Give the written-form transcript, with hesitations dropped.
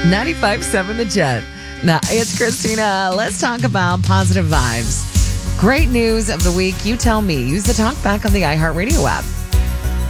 95.7 The Jet. Now, it's Christina. Let's talk about positive vibes. Great news of the week. You tell me. Use the talk back on the iHeartRadio app.